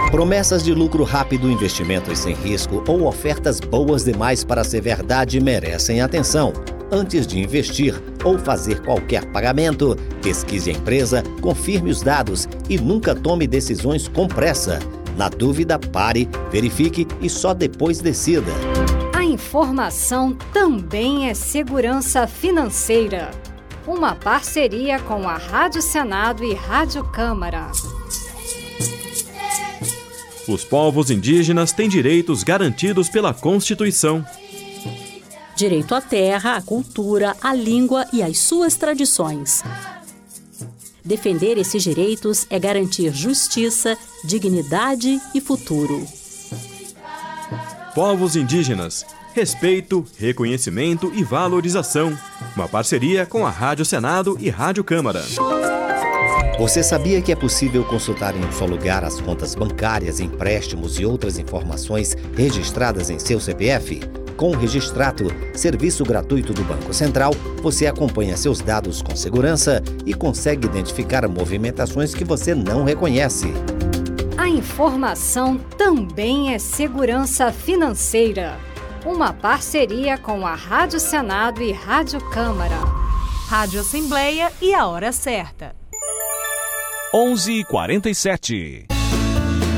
Promessas de lucro rápido, investimentos sem risco ou ofertas boas demais para ser verdade merecem atenção. Antes de investir ou fazer qualquer pagamento, pesquise a empresa, confirme os dados e nunca tome decisões com pressa. Na dúvida, pare, verifique e só depois decida. A informação também é segurança financeira. Uma parceria com a Rádio Senado e Rádio Câmara. Os povos indígenas têm direitos garantidos pela Constituição. Direito à terra, à cultura, à língua e às suas tradições. Defender esses direitos é garantir justiça, dignidade e futuro. Povos indígenas, respeito, reconhecimento e valorização. Uma parceria com a Rádio Senado e Rádio Câmara. Você sabia que é possível consultar em um só lugar as contas bancárias, empréstimos e outras informações registradas em seu CPF? Com o Registrato, serviço gratuito do Banco Central, você acompanha seus dados com segurança e consegue identificar movimentações que você não reconhece. A informação também é segurança financeira. Uma parceria com a Rádio Senado e Rádio Câmara. Rádio Assembleia e a hora certa. 11h47.